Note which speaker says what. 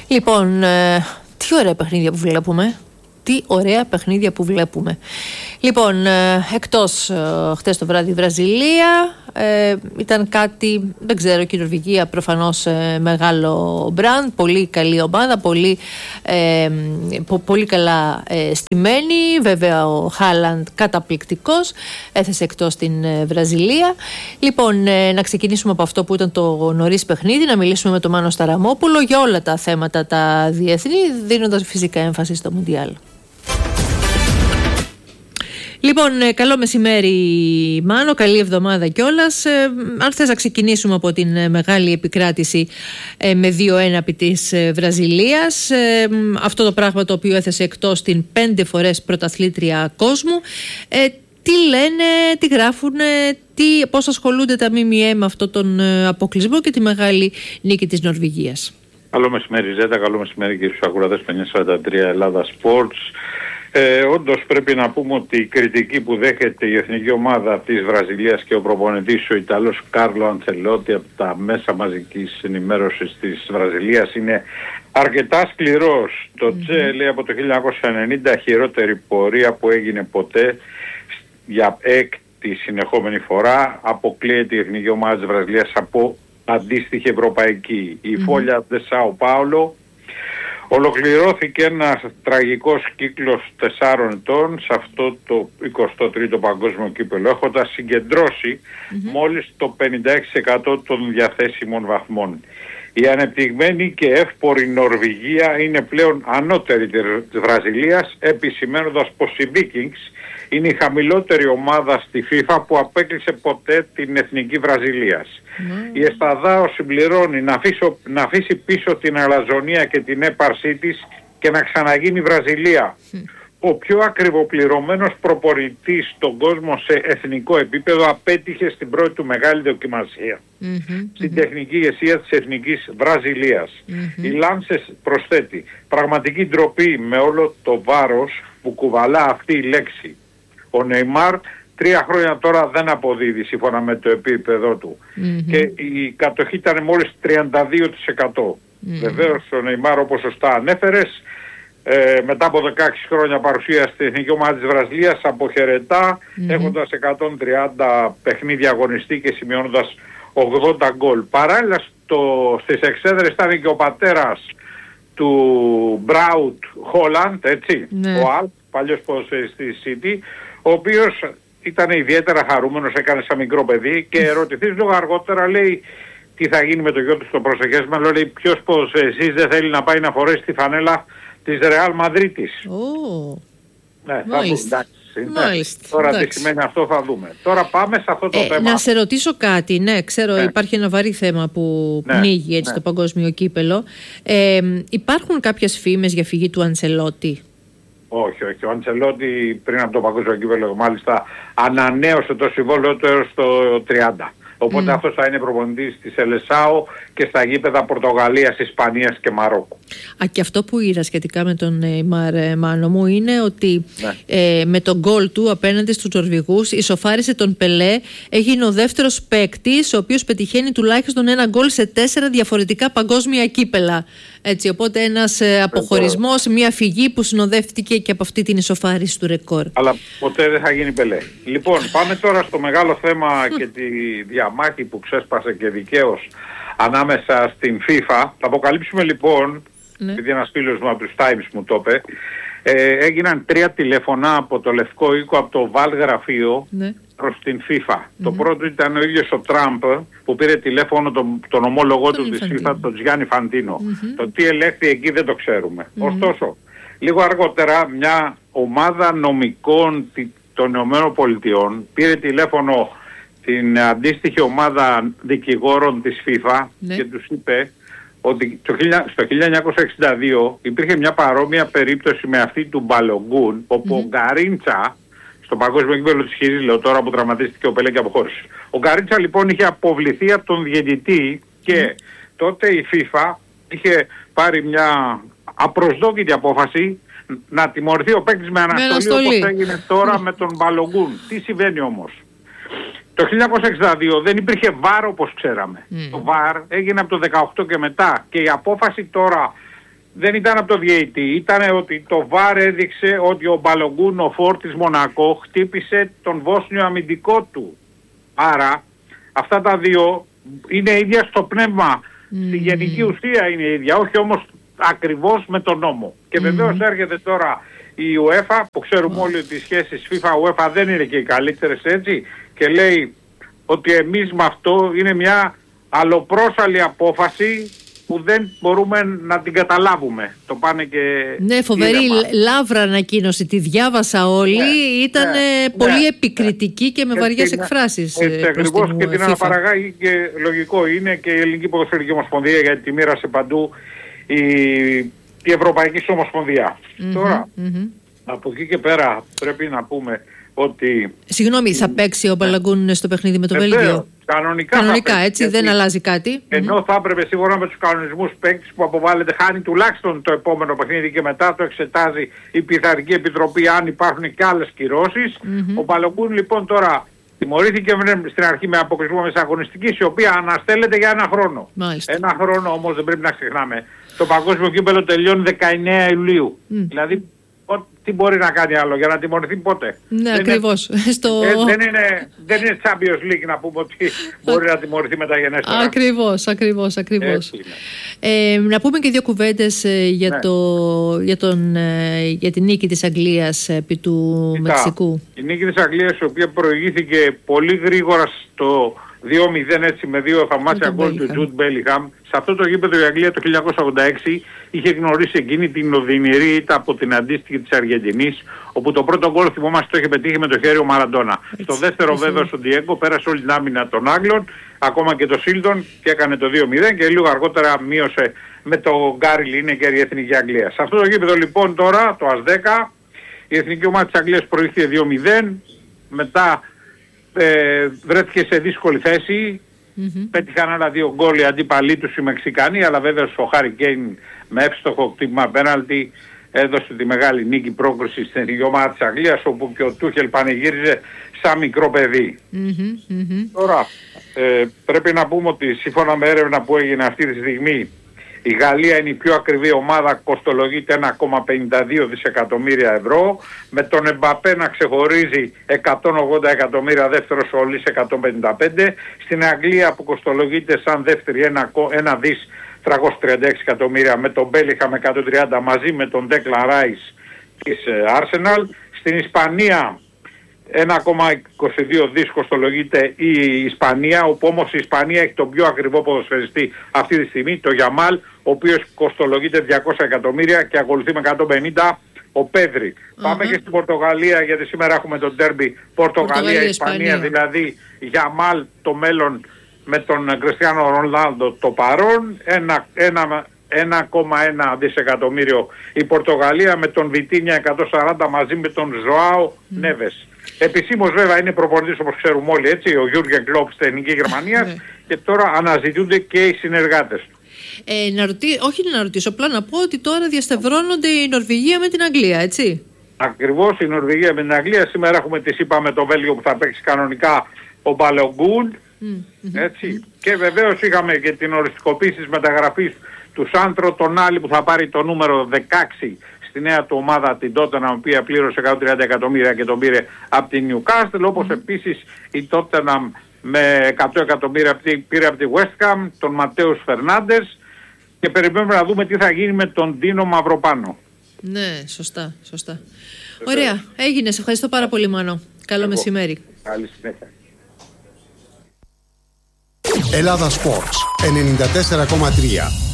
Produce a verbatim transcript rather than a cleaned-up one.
Speaker 1: Λοιπόν, ε, τι ωραία παιχνίδια που βλέπουμε. Τι ωραία παιχνίδια που βλέπουμε. Λοιπόν, ε, εκτός ε, χτες το βράδυ Βραζιλία, ε, ήταν κάτι, δεν ξέρω, και η Νορβηγία προφανώς ε, μεγάλο μπραντ, πολύ καλή ομάδα, πολύ, ε, πο, πολύ καλά ε, στημένη. Βέβαια ο Χάλαντ καταπληκτικός, έθεσε εκτός την ε, Βραζιλία. Λοιπόν, ε, να ξεκινήσουμε από αυτό που ήταν το νωρίς παιχνίδι, να μιλήσουμε με τον Μάνο Σταραμόπουλο για όλα τα θέματα τα διεθνή, δίνοντας φυσικά έμφαση στο Μουντιάλ. Λοιπόν, καλό μεσημέρι Μάνο, καλή εβδομάδα κιόλας. Ε, αν θες να ξεκινήσουμε από την μεγάλη επικράτηση ε, με δύο ένα επί της Βραζιλίας, ε, αυτό το πράγμα το οποίο έθεσε εκτός την πέντε φορές πρωταθλήτρια κόσμου, ε, τι λένε, τι γράφουνε, τι, πώς ασχολούνται τα ΜΜΕ με αυτόν τον αποκλεισμό και τη μεγάλη νίκη της Νορβηγίας.
Speaker 2: Καλό μεσημέρι Ζέτα, καλό μεσημέρι και στους ακροατές πενήντα σαράντα τρία Ελλάδα Sports. Ε, όντως πρέπει να πούμε ότι η κριτική που δέχεται η εθνική ομάδα της Βραζιλίας και ο προπονητής ο Ιταλός Κάρλο Αντσελότη από τα μέσα μαζικής ενημέρωσης της Βραζιλίας είναι αρκετά σκληρός. Το mm-hmm. Τσε λέει από το χίλια εννιακόσια ενενήντα χειρότερη πορεία που έγινε ποτέ για έκτη συνεχόμενη φορά. Αποκλείεται η εθνική ομάδα της Βραζιλίας από αντίστοιχη ευρωπαϊκή. Η mm-hmm. Φόλια Δε Σάο Πάολο. Ολοκληρώθηκε ένας τραγικός κύκλος τεσσάρων ετών σε αυτό το εικοστό τρίτο παγκόσμιο κύπελλο, έχοντας συγκεντρώσει mm-hmm. μόλις το πενήντα έξι τοις εκατό των διαθέσιμων βαθμών. Η ανεπτυγμένη και εύπορη Νορβηγία είναι πλέον ανώτερη της Βραζιλίας, επισημαίνοντας πως οι Vikings είναι η χαμηλότερη ομάδα στη FIFA που απέκλεισε ποτέ την εθνική Βραζιλίας. Mm. Η Εσταδάο συμπληρώνει να, αφήσω, να αφήσει πίσω την αλαζονία και την έπαρσή της και να ξαναγίνει Βραζιλία. Mm. Ο πιο ακριβοπληρωμένος προπονητής στον κόσμο σε εθνικό επίπεδο απέτυχε στην πρώτη του μεγάλη δοκιμασία. Mm-hmm, στην mm-hmm. τεχνική ηγεσία της εθνικής Βραζιλίας. Mm-hmm. Η Λάνσες προσθέτει πραγματική ντροπή με όλο το βάρος που κουβαλά αυτή η λέξη. Ο Νεϊμάρ τρία χρόνια τώρα δεν αποδίδει σύμφωνα με το επίπεδο του. Mm-hmm. Και η κατοχή ήταν μόλις τριάντα δύο τοις εκατό. Mm-hmm. Βεβαίως ο Νεϊμάρ, όπως σωστά ανέφερες, ε, μετά από δεκαέξι χρόνια παρουσία στην εθνική ομάδα της Βραζιλίας αποχαιρετά, mm-hmm. έχοντας εκατόν τριάντα παιχνίδια αγωνιστή και σημειώνοντας ογδόντα γκολ. Παράλληλα στο, στις εξέδρες ήταν και ο πατέρας του Μπράουτ Χόλαντ, έτσι, mm-hmm. ο Αλ, παλιός ποδοσφαιριστής City, ο οποίος ήταν ιδιαίτερα χαρούμενος, έκανε σαν μικρό παιδί και ερωτηθείς λίγο αργότερα, λέει, τι θα γίνει με το γιο του στο προσεχές μέλλον, λέει, ποιος ποδοσφαιριστής δεν θέλει να πάει να φορέσει τη φανέλα της Ρεάλ Μαδρίτης.
Speaker 1: Oh.
Speaker 2: Ναι, θα δούμε, εντάξει.
Speaker 1: Μάλιστα,
Speaker 2: τώρα
Speaker 1: εντάξει.
Speaker 2: τι σημαίνει αυτό θα δούμε. Τώρα πάμε σε αυτό το
Speaker 1: ε,
Speaker 2: θέμα.
Speaker 1: Να σε ρωτήσω κάτι, ναι, ξέρω ναι. υπάρχει ένα βαρύ θέμα που ναι, πνίγει έτσι ναι. το παγκόσμιο κύπελλο. Ε, υπάρχουν κάποιες φήμες για φυγή του Αντσελότη?
Speaker 2: Όχι, όχι. Ο Αντσελότη πριν από το παγκόσμιο κύπελλο μάλιστα ανανέωσε το συμβόλαιο του έως το τριάντα. Οπότε mm. αυτός θα είναι προπονητής της Σελεσάο και στα γήπεδα Πορτογαλίας, Ισπανίας και Μαρόκου. Α, και αυτό που είδα σχετικά με τον Νεϊμάρ, Μάνο μου, είναι ότι ναι. ε, με τον γκολ του απέναντι στους Νορβηγούς ισοφάρισε τον Πελέ, έγινε ο δεύτερος παίκτης ο οποίος πετυχαίνει τουλάχιστον ένα γκολ σε τέσσερα διαφορετικά παγκόσμια κύπελα. Έτσι, οπότε ένας ε, αποχωρισμός, μια φυγή που συνοδεύτηκε και από αυτή την ισοφάριση του ρεκόρ. Αλλά ποτέ δεν θα γίνει Πελέ. Λοιπόν, πάμε τώρα στο μεγάλο θέμα και τη διαμάχη που ξέσπασε και δικαίως ανάμεσα στην FIFA. Θα αποκαλύψουμε λοιπόν, ναι. επειδή ένας φίλος μου από τους Times μου το είπε, ε, έγιναν τρία τηλέφωνα από το Λευκό Οίκο, από το Βαλ γραφείο, ναι. προς την FIFA. Mm-hmm. Το πρώτο ήταν ο ίδιος ο Τραμπ που πήρε τηλέφωνο τον, τον ομόλογό του της FIFA, τον Τζιάννη Φαντίνο. Mm-hmm. Το τι ελέγχθη εκεί δεν το ξέρουμε. Mm-hmm. Ωστόσο, λίγο αργότερα μια ομάδα νομικών των ΗΠΑ πήρε τηλέφωνο την αντίστοιχη ομάδα δικηγόρων της FIFA ναι. και τους είπε ότι το, στο χίλια εννιακόσια εξήντα δύο υπήρχε μια παρόμοια περίπτωση με αυτή του Μπαλογκούν, όπου mm-hmm. ο Γκαρίντσα στο παγκόσμιο κύπελλο της Χίζης, λέω τώρα που τραυματίστηκε ο Πελέ και αποχώρησε. Ο Γκαρίντσα λοιπόν είχε αποβληθεί από τον διαιτητή και mm. τότε η FIFA είχε πάρει μια απροσδόκητη απόφαση να τιμωρηθεί ο παίκτης με αναστολή, με αναστολή. όπως έγινε τώρα mm. με τον Μπαλογκούν. Τι συμβαίνει όμως? Το χίλια εννιακόσια εξήντα δύο δεν υπήρχε βαρ όπως ξέραμε. Mm. Το βαρ έγινε από το δεκαοκτώ και μετά και η απόφαση τώρα δεν ήταν από το διαιτητή, ήταν ότι το βαρ έδειξε ότι ο Μπαλογκούν, ο φόρτης Μονακό, χτύπησε τον Βόσνιο αμυντικό του. Άρα αυτά τα δύο είναι ίδια στο πνεύμα, mm. στη γενική ουσία είναι ίδια, όχι όμως ακριβώς με τον νόμο. Και βεβαίως mm. έρχεται τώρα η UEFA, που ξέρουμε oh. όλοι ότι οι σχέσεις FIFA-UEFA δεν είναι και οι καλύτερες, έτσι, και λέει ότι εμείς με αυτό είναι μια αλλοπρόσαλη απόφαση που δεν μπορούμε να την καταλάβουμε. Το πάνε και...
Speaker 1: Ναι, φοβερή λαύρα ανακοίνωση. Τη διάβασα όλη. Ναι, ήταν ναι, πολύ ναι, επικριτική ναι. και με βαριές εκφράσεις.
Speaker 2: Έτσι ακριβώς, και την αναπαραγάγει, και λογικό είναι και η Ελληνική Ποδοσφαιρική Ομοσπονδία, γιατί τη μοίρασε παντού η, η Ευρωπαϊκή Ομοσπονδία. Mm-hmm, Τώρα, mm-hmm. από εκεί και πέρα πρέπει να πούμε ότι...
Speaker 1: Συγγνώμη, θα παίξει ο Μπαλαγκούν στο παιχνίδι με το ε, Βέλγιο?
Speaker 2: Κανονικά,
Speaker 1: κανονικά
Speaker 2: παίξει,
Speaker 1: έτσι, δεν αλλάζει κάτι.
Speaker 2: Ενώ mm-hmm. θα έπρεπε σίγουρα με τους κανονισμούς παίκτης που αποβάλλεται, χάνει τουλάχιστον το επόμενο παιχνίδι και μετά το εξετάζει η Πειθαρχική Επιτροπή αν υπάρχουν και άλλες κυρώσεις. Mm-hmm. Ο Μπαλαγκούν λοιπόν τώρα τιμωρήθηκε στην αρχή με αποκλεισμό μες αγωνιστικής, η οποία αναστέλλεται για ένα χρόνο.
Speaker 1: Μάλιστα.
Speaker 2: Ένα χρόνο όμως δεν πρέπει να ξεχνάμε. Το παγκόσμιο κύπελλο τελειώνει δεκαεννέα Ιουλίου. Mm. Δηλαδή τι μπορεί να κάνει άλλο, για να τιμωρηθεί πότε?
Speaker 1: Ναι, ακριβώς.
Speaker 2: Είναι,
Speaker 1: στο...
Speaker 2: ε, δεν, είναι, δεν είναι Champions League να πούμε ότι μπορεί να τιμωρηθεί μεταγενέστερα.
Speaker 1: Ακριβώς, ακριβώς, ακριβώς. Ε, να πούμε και δύο κουβέντες ε, για, ναι. το, για, τον, ε, για την νίκη της Αγγλίας επί του Κοίτα, Μεξικού.
Speaker 2: Η νίκη της Αγγλίας, η οποία προηγήθηκε πολύ γρήγορα στο δύο μηδέν, έτσι, με δύο θαυμάσια γκολ του Τζουντ Μπέλιγχαμ. Σε αυτό το γήπεδο η Αγγλία το χίλια εννιακόσια ογδόντα έξι είχε γνωρίσει εκείνη την οδυνηρή ήττα από την αντίστοιχη της Αργεντινής, όπου το πρώτο γκολ, θυμόμαστε, το είχε πετύχει με το χέρι ο Μαραντόνα. Στο δεύτερο βέβαια ο Ντιέγκο πέρασε όλη την άμυνα των Άγγλων, ακόμα και το Σίλτον, και έκανε το δύο μηδέν, και λίγο αργότερα μείωσε με το Γκάρι Λίνεκερ η Εθνική Αγγλία. Σε αυτό το γήπεδο λοιπόν τώρα, το ΑΣ δέκα, η Εθνική Ομάδα της Αγγλίας προηγήθηκε δύο μηδέν, μετά ε, βρέθηκε σε δύσκολη θέση. Mm-hmm. Πέτυχαν άλλα δύο γκολ οι αντίπαλοι τους οι Μεξικανοί, αλλά βέβαια ο Χάρι Κέιν με εύστοχο κτύπημα πέναλτι έδωσε τη μεγάλη νίκη, πρόκριση στην εθνική ομάδα της Αγγλίας, όπου και ο Τούχελ πανηγύριζε σαν μικρό παιδί. Mm-hmm, mm-hmm. Τώρα ε, πρέπει να πούμε ότι σύμφωνα με έρευνα που έγινε αυτή τη στιγμή, η Γαλλία είναι η πιο ακριβή ομάδα, κοστολογείται ένα κόμμα πενήντα δύο δισεκατομμύρια ευρώ, με τον Εμπαπέ να ξεχωρίζει εκατόν ογδόντα εκατομμύρια, δεύτερος ο Λις εκατόν πενήντα πέντε. Στην Αγγλία που κοστολογείται σαν δεύτερη ένα δις τριακόσια τριάντα έξι εκατομμύρια, με τον Μπέλιχα με εκατόν τριάντα, μαζί με τον Ντέκλαν Ράις της Arsenal. Στην Ισπανία ένα κόμμα είκοσι δύο δις κοστολογείται η Ισπανία, όπου όμως η Ισπανία έχει τον πιο ακριβό ποδοσφαιριστή αυτή τη στιγμή, το Γιαμάλ, ο οποίος κοστολογείται διακόσια εκατομμύρια, και ακολουθεί με εκατόν πενήντα ο Πέδρη. Uh-huh. Πάμε και στην Πορτογαλία, γιατί σήμερα έχουμε τον ντέρμπι Πορτογαλία-Ισπανία, δηλαδή Γιαμάλ το μέλλον με τον Κριστιάνο Ρονάλντο το παρόν, ένα, ένα, ένα κόμμα ένα δισεκατομμύριο η Πορτογαλία, με τον Βιτίνια εκατόν σαράντα μαζί με τον Ζωάο mm. Νέβες. Επισήμως βέβαια είναι προπονητής, όπως ξέρουμε όλοι, έτσι, ο Γιούργεν Κλόπ στην Εθνική Γερμανία, και τώρα αναζητούνται και οι συνεργάτες του.
Speaker 1: Ε, να ρωτή, όχι να ρωτήσω, απλά να πω ότι τώρα διασταυρώνονται η Νορβηγία με την Αγγλία, έτσι.
Speaker 2: Ακριβώς, η Νορβηγία με την Αγγλία. Σήμερα έχουμε τη ΣΥΠΑ με το Βέλγιο που θα παίξει κανονικά ο Μπαλογκούν. Mm-hmm. Έτσι. Και βεβαίως είχαμε και την οριστικοποίηση της μεταγραφής του Σάντρο, τον Άλλη που θα πάρει το νούμερο δεκαέξι στη νέα του ομάδα, την Τότεναμ, η οποία πλήρωσε εκατόν τριάντα εκατομμύρια και τον πήρε από την Newcastle, όπως mm-hmm. επίσης η Τότεναμ με εκατό εκατομμύρια πήρε από τη West Ham τον Ματέους Φερνάντες, και περιμένουμε να δούμε τι θα γίνει με τον Ντίνο Μαυροπάνο.
Speaker 1: Ναι, σωστά, σωστά. Ωραία, έγινε. Σε ευχαριστώ πάρα πολύ, Μάνο. Καλό Εγώ. μεσημέρι.
Speaker 2: Καλή συνέχεια.
Speaker 3: Ελλάδα Sports ενενήντα τέσσερα κόμμα τρία.